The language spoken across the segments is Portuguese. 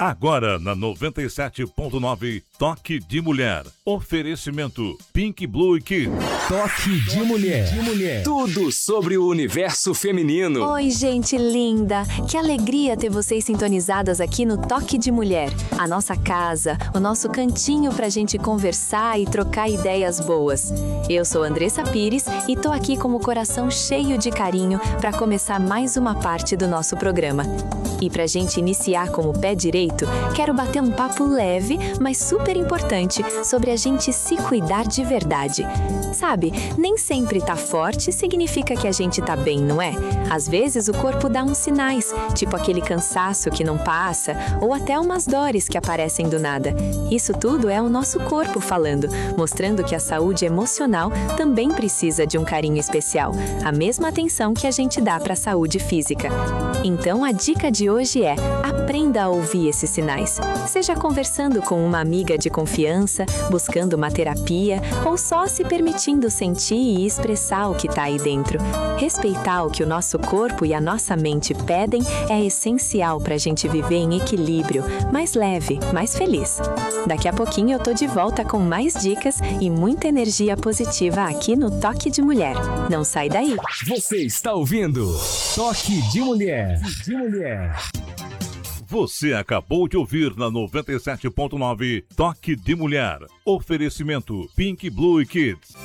Agora na 97.9, Toque de Mulher. Oferecimento Pink Blue Kids. Toque de Mulher. Tudo sobre o universo feminino. Oi, gente linda. Que alegria ter vocês sintonizadas aqui no Toque de Mulher. A nossa casa, o nosso cantinho pra gente conversar e trocar ideias boas. Eu sou Andressa Pires e tô aqui com o coração cheio de carinho pra começar mais uma parte do nosso programa. E pra gente iniciar com o pé direito, quero bater um papo leve, mas super importante, sobre a gente se cuidar de verdade. Sabe, nem sempre tá forte significa que a gente tá bem, não é? Às vezes o corpo dá uns sinais, tipo aquele cansaço que não passa, ou até umas dores que aparecem do nada. Isso tudo é o nosso corpo falando, mostrando que a saúde emocional também precisa de um carinho especial, a mesma atenção que a gente dá pra saúde física. Então a dica de hoje é: aprenda a ouvir esses sinais. Seja conversando com uma amiga de confiança, buscando uma terapia ou só se permitindo sentir e expressar o que está aí dentro. Respeitar o que o nosso corpo e a nossa mente pedem é essencial para a gente viver em equilíbrio, mais leve, mais feliz. Daqui a pouquinho eu tô de volta com mais dicas e muita energia positiva aqui no Toque de Mulher. Não sai daí! Você está ouvindo Toque de Mulher. Você acabou de ouvir na 97.9 Toque de Mulher. Oferecimento Pink Blue Kids.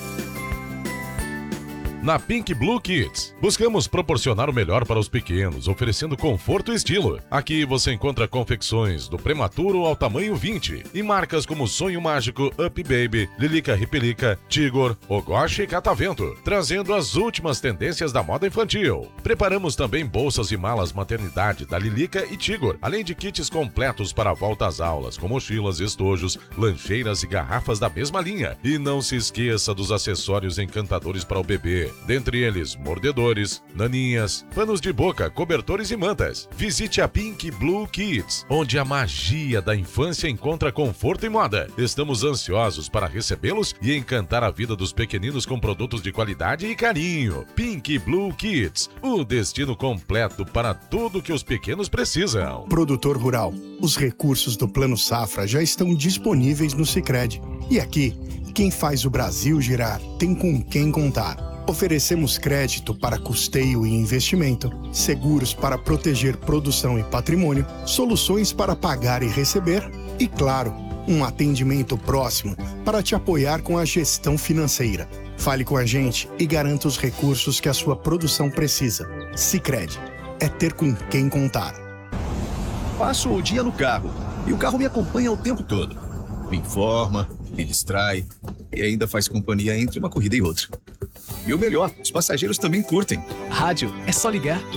Na Pink Blue Kids, buscamos proporcionar o melhor para os pequenos, oferecendo conforto e estilo. Aqui você encontra confecções do prematuro ao tamanho 20 e marcas como Sonho Mágico, Up Baby, Lilica Ripelica, Tigor, Ogoshi e Catavento, trazendo as últimas tendências da moda infantil. Preparamos também bolsas e malas maternidade da Lilica e Tigor, além de kits completos para a volta às aulas, com mochilas, estojos, lancheiras e garrafas da mesma linha. E não se esqueça dos acessórios encantadores para o bebê. Dentre eles, mordedores, naninhas, panos de boca, cobertores e mantas. Visite a Pink Blue Kids, onde a magia da infância encontra conforto e moda. Estamos ansiosos para recebê-los e encantar a vida dos pequeninos com produtos de qualidade e carinho. Pink Blue Kids, o destino completo para tudo que os pequenos precisam. Produtor rural, os recursos do Plano Safra já estão disponíveis no Sicredi. E aqui, quem faz o Brasil girar tem com quem contar. Oferecemos crédito para custeio e investimento, seguros para proteger produção e patrimônio, soluções para pagar e receber e, claro, um atendimento próximo para te apoiar com a gestão financeira. Fale com a gente e garanta os recursos que a sua produção precisa. Sicredi, é ter com quem contar. Passo o dia no carro e o carro me acompanha o tempo todo. Me informa, me distrai e ainda faz companhia entre uma corrida e outra. E o melhor, os passageiros também curtem. Rádio, é só ligar.